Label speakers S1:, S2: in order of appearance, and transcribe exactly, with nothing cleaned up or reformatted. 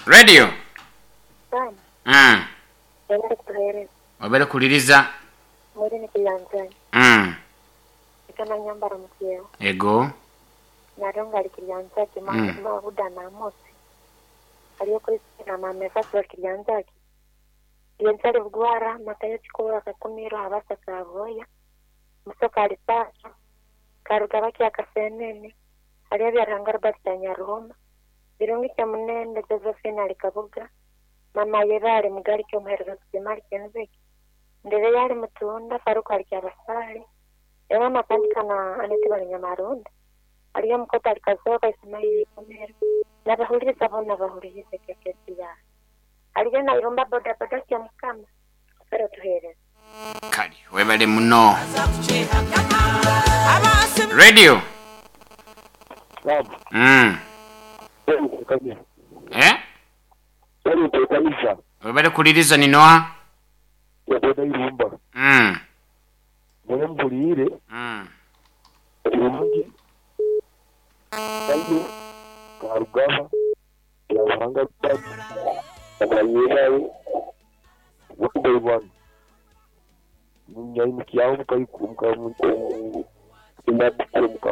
S1: Radio.
S2: Sana.
S1: Mm.
S2: Yenda kutuhereza.
S1: Wabele kuliriza.
S2: Muri ni kilanzani.
S1: Mm.
S2: Ikana nyambara mukiyeo.
S1: Ego.
S2: Naronga likilanza kimanga
S1: Mm.
S2: mabuda na mosi. Aliyo kuri na mame fasa kilanza ki. Yensari bugwara matayo chikora kakumiro abasa kavoya. Musoka alipasa. Karugaba kya kasenene. Aliyo byarangara batanya Roma. Birungi kya munende Josephine alikabuga. Mama yerare mugari cyo muhereza kimari kenbeki. Ndebe yari mutunda Faruka alikabasali. Ewa makandi kana anete bali nyamaronda. Aliyo mukota alikazoka Ismaili kumera. Nabahuriza bona bahurize keketi ya. Aliyo na iromba boda boda kya mukama. Fero tuhereza.
S1: Kali webale muno. Radio. Mm. Eh?
S3: Wali kanisa.
S1: Webale kuliriza ninoa.
S3: Yaboda irumba.
S1: Mm.
S3: Mwe mbulire.
S1: Mm.
S3: Irumbi. Ayo. Karugaba. Yawanga tatu. Abayerayo. Wanda ibana. Munyayi mkiyaho mukayikumka mu. Inabuke